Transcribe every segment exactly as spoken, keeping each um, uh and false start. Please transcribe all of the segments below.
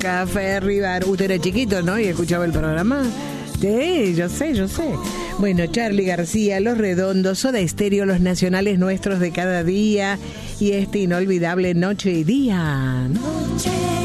Café Rivar. Usted era chiquito, ¿no? Y escuchaba el programa. Sí, yo sé, yo sé. Bueno, Charly García, Los Redondos, Soda Estéreo, los nacionales nuestros de cada día y este inolvidable Noche y Día. Noche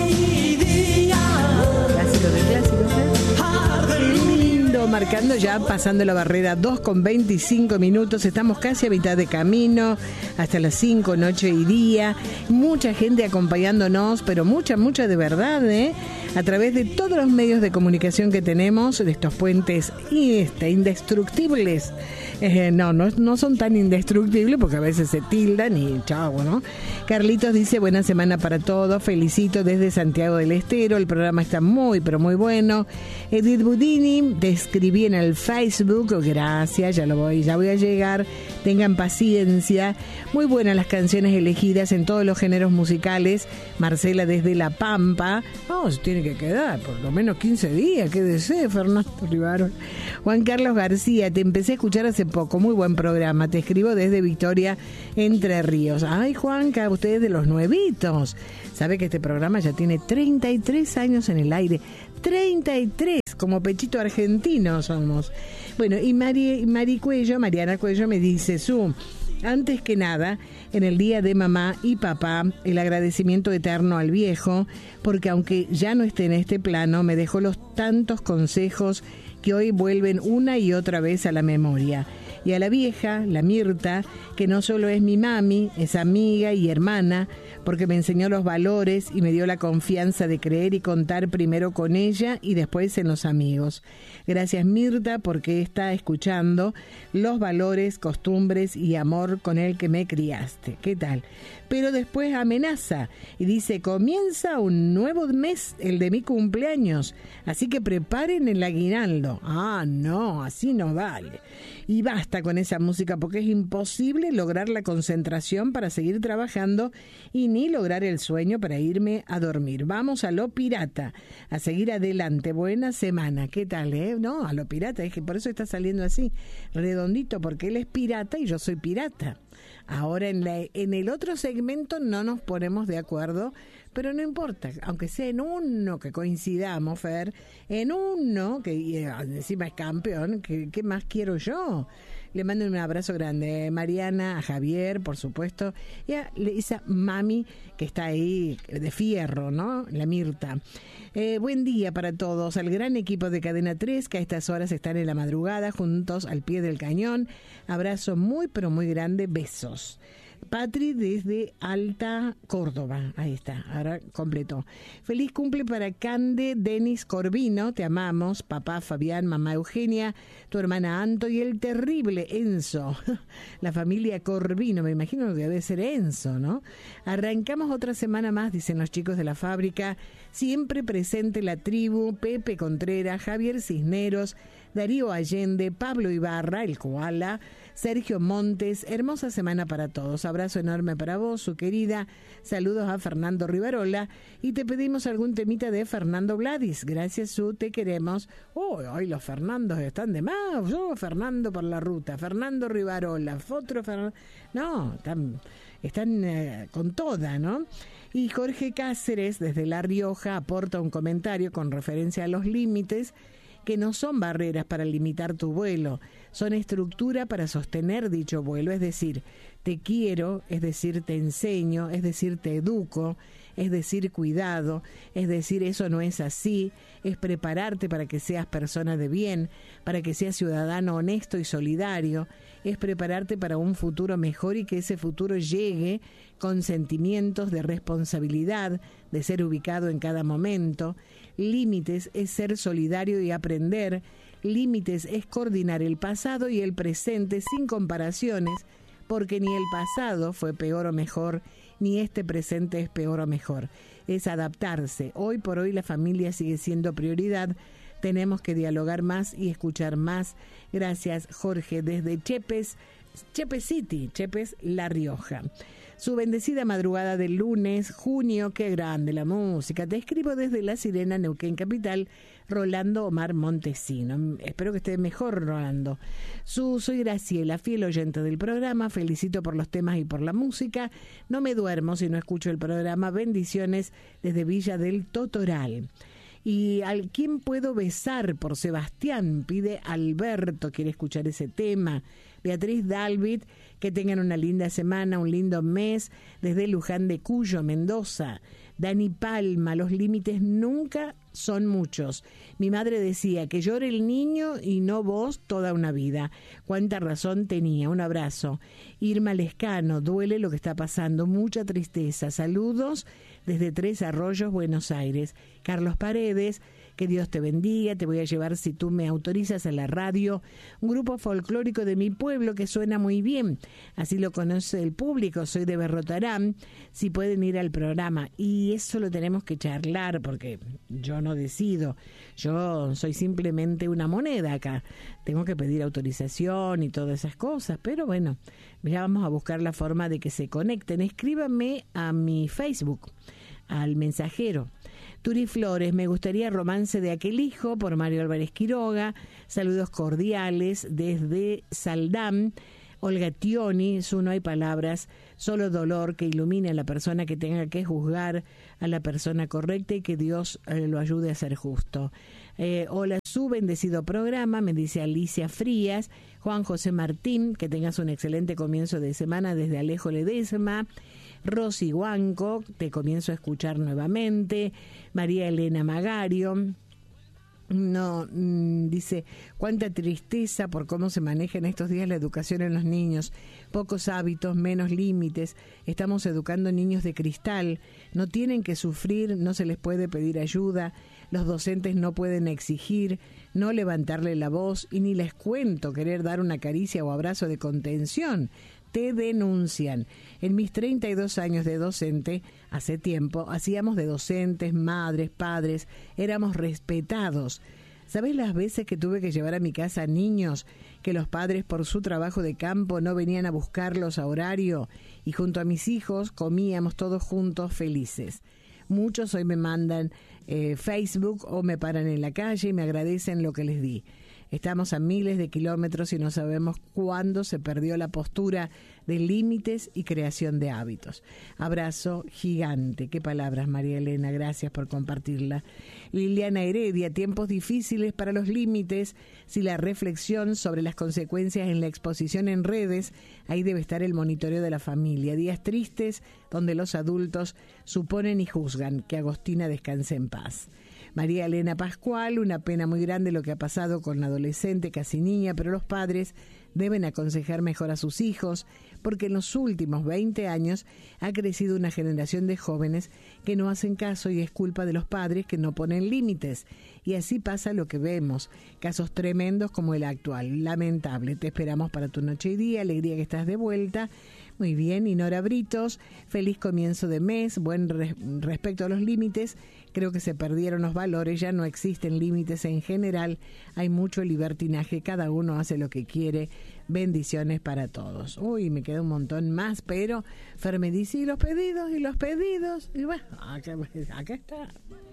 y Día. Clásico de clásicos, ¿eh? Qué lindo, marcando ya, pasando la barrera, dos con veinticinco minutos. Estamos casi a mitad de camino, hasta las cinco, Noche y Día. Mucha gente acompañándonos, pero mucha, mucha de verdad, ¿eh? A través de todos los medios de comunicación que tenemos, de estos puentes y este, indestructibles. Eh, no, no, no son tan indestructibles porque a veces se tildan y chao, ¿no? Carlitos dice, buena semana para todos, felicito desde Santiago del Estero, el programa está muy, pero muy bueno. Edith Budini, te escribí en el Facebook, gracias, ya lo voy, ya voy a llegar, tengan paciencia. Muy buenas las canciones elegidas en todos los géneros musicales. Marcela desde La Pampa, oh, se tiene que quedar por lo menos quince días, qué deseo, Fernando Rivarola. Juan Carlos García, te empecé a escuchar hace poco, muy buen programa, te escribo desde Victoria, Entre Ríos. Ay, Juanca, ustedes de los nuevitos. Sabe que este programa ya tiene treinta y tres años en el aire, treinta y tres, como pechito argentino somos. Bueno, y Mari, Mari Cuello, Mariana Cuello me dice, Su, antes que nada, en el día de mamá y papá, el agradecimiento eterno al viejo, porque aunque ya no esté en este plano, me dejó los tantos consejos que hoy vuelven una y otra vez a la memoria. Y a la vieja, la Mirta, que no solo es mi mami, es amiga y hermana, porque me enseñó los valores y me dio la confianza de creer y contar primero con ella y después en los amigos. Gracias, Mirta, porque está escuchando los valores, costumbres y amor con el que me criaste. ¿Qué tal? Pero después amenaza y dice, comienza un nuevo mes, el de mi cumpleaños, así que preparen el aguinaldo. Ah, no, así no vale. Y basta con esa música porque es imposible lograr la concentración para seguir trabajando y ni lograr el sueño para irme a dormir. Vamos a lo pirata, a seguir adelante. Buena semana. ¿Qué tal, eh? No, a lo pirata, es que por eso está saliendo así, redondito, porque él es pirata y yo soy pirata. Ahora en, la, en el otro segmento no nos ponemos de acuerdo, pero no importa, aunque sea en uno que coincidamos, Fer, en uno que y encima es campeón, ¿qué, qué más quiero yo? Le mando un abrazo grande, Mariana, a Javier, por supuesto, y a esa mami que está ahí de fierro, ¿no? La Mirta. Eh, buen día para todos, al gran equipo de Cadena tres, que a estas horas están en la madrugada, juntos al pie del cañón. Abrazo muy, pero muy grande, besos. Patri desde Alta Córdoba, ahí está, ahora completó. Feliz cumple para Cande, Denis Corvino, te amamos, papá Fabián, mamá Eugenia, tu hermana Anto y el terrible Enzo, la familia Corvino, me imagino que debe ser Enzo, ¿no? Arrancamos otra semana más, dicen los chicos de la fábrica, siempre presente la tribu, Pepe Contreras, Javier Cisneros, Darío Allende, Pablo Ibarra, el koala, Sergio Montes, hermosa semana para todos. Abrazo enorme para vos, su querida. Saludos a Fernando Rivarola y te pedimos algún temita de Fernando Vladis. Gracias, Su, te queremos. Oh, hoy los Fernandos están de más. Yo, oh, Fernando por la ruta, Fernando Rivarola, otro Fernando. No, están, están eh, con toda, ¿no? Y Jorge Cáceres, desde La Rioja, aporta un comentario con referencia a los límites que no son barreras para limitar tu vuelo, son estructura para sostener dicho vuelo, es decir, te quiero, es decir, te enseño, es decir, te educo, es decir, cuidado, es decir, eso no es así, es prepararte para que seas persona de bien, para que seas ciudadano honesto y solidario, es prepararte para un futuro mejor y que ese futuro llegue con sentimientos de responsabilidad, de ser ubicado en cada momento. Límites es ser solidario y aprender. Límites es coordinar el pasado y el presente sin comparaciones, porque ni el pasado fue peor o mejor, ni este presente es peor o mejor. Es adaptarse. Hoy por hoy la familia sigue siendo prioridad. Tenemos que dialogar más y escuchar más. Gracias, Jorge, desde Chepes, Chepe City, Chepes La Rioja. Su bendecida madrugada del lunes, junio, qué grande la música. Te escribo desde La Sirena, Neuquén Capital, Rolando Omar Montesino. Espero que esté mejor, Rolando. Su, soy Graciela, fiel oyente del programa. Felicito por los temas y por la música. No me duermo si no escucho el programa. Bendiciones desde Villa del Totoral. Y al quién puedo besar por Sebastián, pide Alberto, quiere escuchar ese tema. Beatriz Dalvit, que tengan una linda semana, un lindo mes, desde Luján de Cuyo, Mendoza. Dani Palma, los límites nunca son muchos. Mi madre decía que llore el niño y no vos toda una vida. Cuánta razón tenía. Un abrazo. Irma Lescano, duele lo que está pasando, mucha tristeza. Saludos desde Tres Arroyos, Buenos Aires. Carlos Paredes, que Dios te bendiga. Te voy a llevar, si tú me autorizas, a la radio un grupo folclórico de mi pueblo que suena muy bien. Así lo conoce el público. Soy de Berrotarán. Si pueden ir al programa. Y eso lo tenemos que charlar porque yo no decido. Yo soy simplemente una moneda acá. Tengo que pedir autorización y todas esas cosas. Pero bueno, ya vamos a buscar la forma de que se conecten. Escríbanme a mi Facebook, al mensajero. Turi Flores, me gustaría Romance de aquel hijo, por Mario Álvarez Quiroga. Saludos cordiales desde Saldán. Olga Tioni, su no hay palabras, solo dolor que ilumine a la persona que tenga que juzgar a la persona correcta y que Dios eh, lo ayude a ser justo. Eh, hola, su bendecido programa, me dice Alicia Frías. Juan José Martín, que tengas un excelente comienzo de semana desde Alejo Ledesma. Rosy Huanco, te comienzo a escuchar nuevamente. María Elena Magario. No, mmm, dice, cuánta tristeza por cómo se maneja en estos días la educación en los niños. Pocos hábitos, menos límites. Estamos educando niños de cristal. No tienen que sufrir, no se les puede pedir ayuda. Los docentes no pueden exigir, no levantarle la voz y ni les cuento querer dar una caricia o abrazo de contención. Te denuncian. En mis treinta y dos años de docente, hace tiempo, hacíamos de docentes, madres, padres, éramos respetados. ¿Sabés las veces que tuve que llevar a mi casa niños que los padres por su trabajo de campo no venían a buscarlos a horario y junto a mis hijos comíamos todos juntos felices? Muchos hoy me mandan eh, Facebook o me paran en la calle y me agradecen lo que les di. Estamos a miles de kilómetros y no sabemos cuándo se perdió la postura de límites y creación de hábitos. Abrazo gigante. Qué palabras, María Elena. Gracias por compartirla. Liliana Heredia, tiempos difíciles para los límites. Si la reflexión sobre las consecuencias en la exposición en redes, ahí debe estar el monitoreo de la familia. Días tristes donde los adultos suponen y juzgan. Que Agostina descanse en paz. María Elena Pascual, una pena muy grande lo que ha pasado con la adolescente, casi niña, pero los padres deben aconsejar mejor a sus hijos, porque en los últimos veinte años ha crecido una generación de jóvenes que no hacen caso y es culpa de los padres que no ponen límites. Y así pasa lo que vemos, casos tremendos como el actual. Lamentable. Te esperamos para tu noche y día, alegría que estás de vuelta. Muy bien, Inora Britos, feliz comienzo de mes. Buen re- respecto a los límites, creo que se perdieron los valores, ya no existen límites en general, hay mucho libertinaje, cada uno hace lo que quiere. Bendiciones para todos. Uy, me queda un montón más, pero Fer me dice, y los pedidos, y los pedidos, y bueno, acá, acá está.